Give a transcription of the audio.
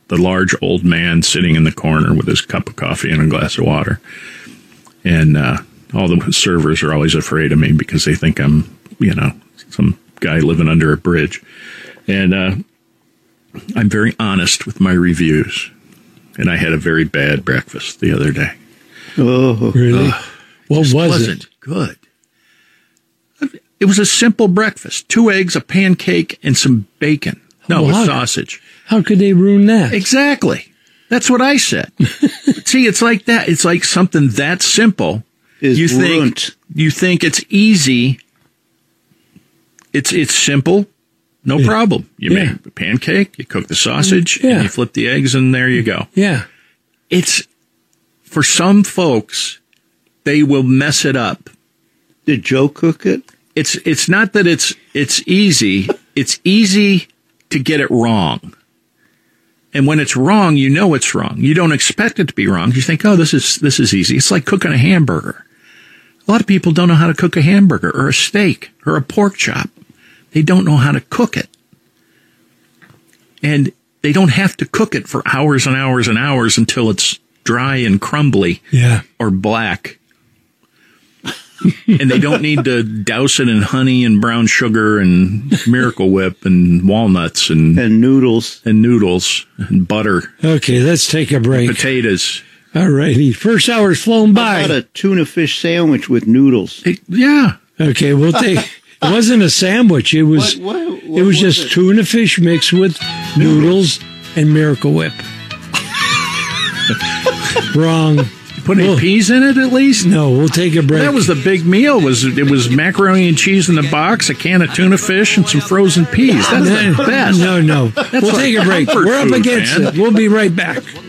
the large old man sitting in the corner with his cup of coffee and a glass of water. And all the servers are always afraid of me because they think I'm, some guy living under a bridge. And I'm very honest with my reviews. And I had a very bad breakfast the other day. Oh, really? What was wasn't it? Good. It was a simple breakfast. 2 eggs, a pancake, and some bacon. No, with sausage. How could they ruin that? Exactly. That's what I said. See, it's like that. It's like something that simple. You think it's easy. It's simple. No problem. You make a pancake, you cook the sausage, and you flip the eggs, and there you go. Yeah. It's, for some folks, they will mess it up. Did Joe cook it? It's not that it's easy. It's easy to get it wrong. And when it's wrong, you know it's wrong. You don't expect it to be wrong. You think, oh, this is easy. It's like cooking a hamburger. A lot of people don't know how to cook a hamburger or a steak or a pork chop. They don't know how to cook it. And they don't have to cook it for hours and hours and hours until it's dry and crumbly or black. And they don't need to douse it in honey and brown sugar and Miracle Whip and walnuts and noodles and butter. Okay, let's take a break. Potatoes. All righty. First hour's flown by. How about a tuna fish sandwich with noodles? Okay, we'll take. It wasn't a sandwich. It was. It was just tuna fish mixed with noodles and Miracle Whip. Wrong. Put any peas in it at least? No, we'll take a break. That was the big meal. It was macaroni and cheese in the box, a can of tuna fish, and some frozen peas. That's the best. No. We'll take a break. We're up against it. We'll be right back.